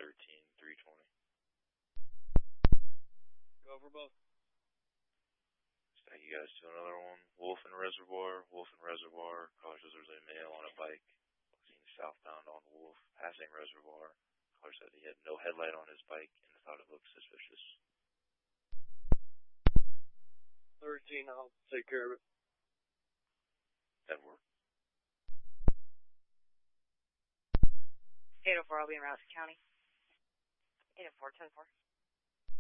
13-320. Go over both. Stack, you guys do another one. Wolf and Reservoir. Caller says there's a male on a bike seen southbound on Wolf, passing Reservoir. Caller said he had no headlight on his bike and thought it looked suspicious. 13, I'll take care of it. That work. 804, I'll be in Rouse's County. 804, 10-4.